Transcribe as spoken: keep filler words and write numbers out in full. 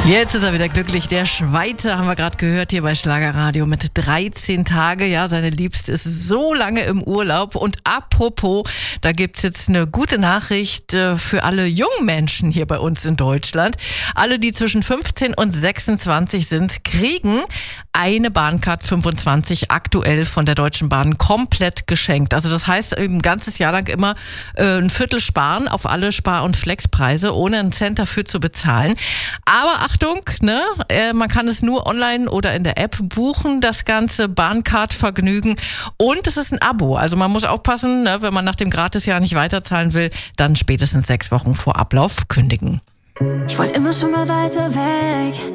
Jetzt ist er wieder glücklich. Der Schweite haben wir gerade gehört hier bei Schlagerradio mit dreizehn Tage. Ja, seine Liebste ist so lange im Urlaub. Und apropos, da gibt's jetzt eine gute Nachricht für alle jungen Menschen hier bei uns in Deutschland. Alle, die zwischen fünfzehn und sechsundzwanzig sind, kriegen eine Bahncard fünfundzwanzig aktuell von der Deutschen Bahn komplett geschenkt. Also das heißt, ein ganzes Jahr lang immer äh, ein Viertel sparen auf alle Spar- und Flexpreise, ohne einen Cent dafür zu bezahlen. Aber Achtung, ne, äh, man kann es nur online oder in der App buchen, das ganze Bahncard-Vergnügen. Und es ist ein Abo. Also man muss aufpassen, ne, wenn man nach dem Gratisjahr nicht weiterzahlen will, dann spätestens sechs Wochen vor Ablauf kündigen. Ich wollte immer schon mal weiter weg.